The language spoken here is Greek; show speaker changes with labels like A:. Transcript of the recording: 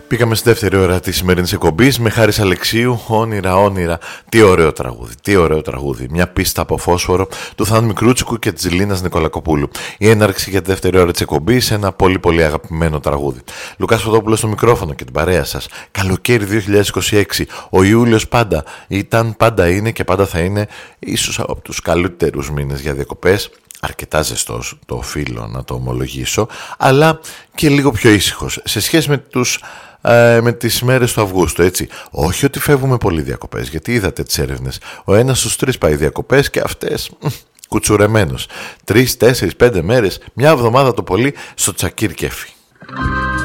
A: Πήγαμε στη δεύτερη ώρα της σημερινής εκπομπής με Χάρης Αλεξίου, όνειρα, όνειρα. Τι ωραίο τραγούδι, τι ωραίο τραγούδι. Μια πίστα από φόσφορο του Θάνου Μικρούτσικου και της Ζηλίνας Νικολακοπούλου. Η έναρξη για τη δεύτερη ώρα της εκπομπής, ένα πολύ πολύ αγαπημένο τραγούδι. Λουκάς Φωτόπουλος στο μικρόφωνο και την παρέα σας. Καλοκαίρι 2026. Ο Ιούλιος πάντα ήταν, πάντα είναι και πάντα θα είναι ίσως από τους καλύτερους μήνες για διακοπές. Αρκετά ζεστός, το οφείλω να το ομολογήσω, αλλά και λίγο πιο ήσυχος σε σχέση με τις μέρες του Αυγούστου, έτσι. Όχι ότι φεύγουμε πολύ διακοπές, γιατί είδατε τις έρευνες. Ο ένας στους 3 πάει διακοπές και αυτές κουτσουρεμένος. 3, 4, 5 μέρες, μια εβδομάδα το πολύ στο τσακίρ κέφι.